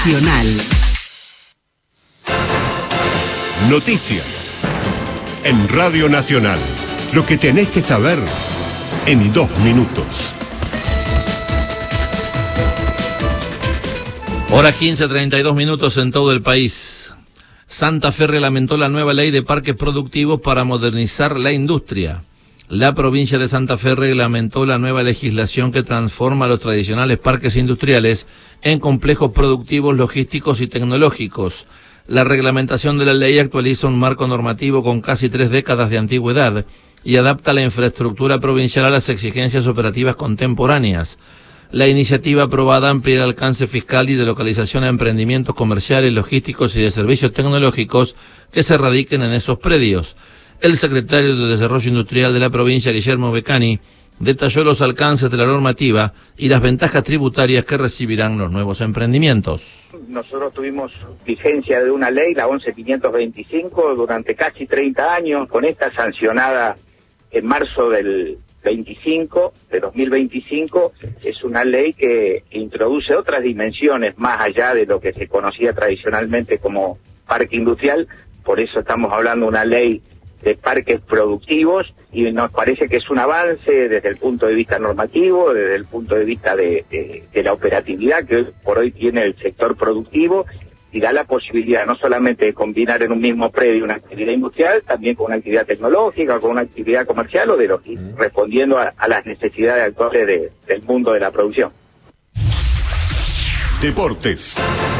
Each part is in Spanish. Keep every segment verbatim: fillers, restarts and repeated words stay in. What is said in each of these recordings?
Nacional. Noticias. En Radio Nacional. Lo que tenés que saber en dos minutos. Hora quince, treinta y dos minutos en todo el país. Santa Fe reglamentó la nueva ley de parques productivos para modernizar la industria. La provincia de Santa Fe reglamentó la nueva legislación que transforma los tradicionales parques industriales en complejos productivos, logísticos y tecnológicos. La reglamentación de la ley actualiza un marco normativo con casi tres décadas de antigüedad y adapta la infraestructura provincial a las exigencias operativas contemporáneas. La iniciativa aprobada amplía el alcance fiscal y de localización a emprendimientos comerciales, logísticos y de servicios tecnológicos que se radiquen en esos predios. El secretario de Desarrollo Industrial de la provincia, Guillermo Beccani, detalló los alcances de la normativa y las ventajas tributarias que recibirán los nuevos emprendimientos. Nosotros tuvimos vigencia de una ley, la once mil quinientos veinticinco, durante casi treinta años, con esta sancionada en marzo del veinticinco, de dos mil veinticinco, es una ley que introduce otras dimensiones más allá de lo que se conocía tradicionalmente como parque industrial. Por eso estamos hablando de una ley de parques productivos y nos parece que es un avance desde el punto de vista normativo, desde el punto de vista de, de, de la operatividad que hoy por hoy tiene el sector productivo, y da la posibilidad no solamente de combinar en un mismo predio una actividad industrial, también con una actividad tecnológica, con una actividad comercial, o de lo que, respondiendo a, a las necesidades actuales de, del mundo de la producción. Deportes.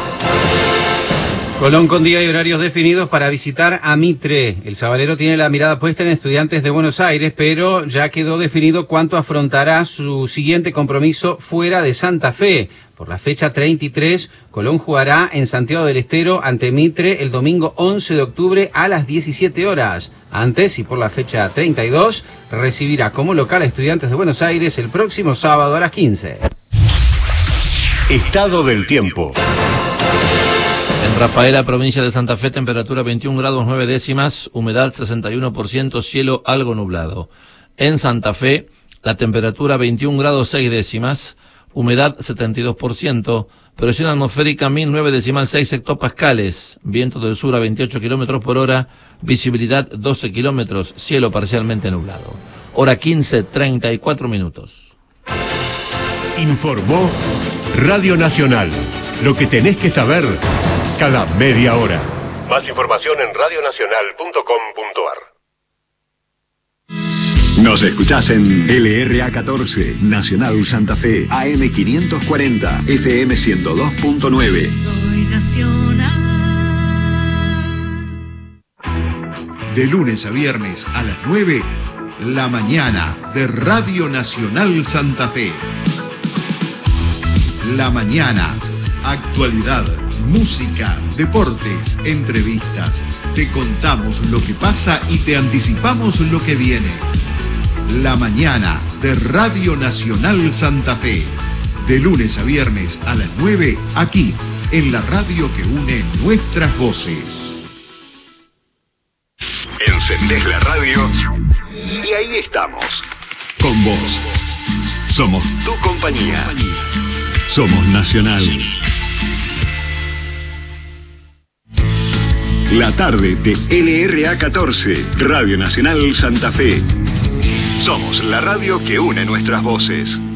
Colón con día y horarios definidos para visitar a Mitre. El sabalero tiene la mirada puesta en Estudiantes de Buenos Aires, pero ya quedó definido cuánto afrontará su siguiente compromiso fuera de Santa Fe. Por la fecha treinta y tres, Colón jugará en Santiago del Estero ante Mitre el domingo once de octubre a las diecisiete horas. Antes, y por la fecha treinta y dos, recibirá como local a Estudiantes de Buenos Aires el próximo sábado a las quince. Estado del tiempo. En Rafaela, provincia de Santa Fe, temperatura veintiún grados nueve décimas, humedad sesenta y uno por ciento, cielo algo nublado. En Santa Fe, la temperatura veintiún grados seis décimas, humedad setenta y dos por ciento, presión atmosférica mil nueve decimal seis hectopascales, viento del sur a veintiocho kilómetros por hora, visibilidad doce kilómetros, cielo parcialmente nublado. Hora quince, treinta y cuatro minutos. Informó Radio Nacional. Lo que tenés que saber cada media hora. Más información en radio nacional punto com punto a r. Nos escuchás en L R A catorce, Nacional Santa Fe, A M quinientos cuarenta, F M ciento dos punto nueve. Soy Nacional. De lunes a viernes a las nueve, La Mañana de Radio Nacional Santa Fe. La Mañana, actualidad, música, deportes, entrevistas. Te contamos lo que pasa y te anticipamos lo que viene. La Mañana de Radio Nacional Santa Fe. De lunes a viernes a las nueve, aquí, en la radio que une nuestras voces. Encendés la radio y ahí estamos. Con vos. Somos tu compañía. Somos Nacional. La tarde de L R A catorce, Radio Nacional Santa Fe. Somos la radio que une nuestras voces.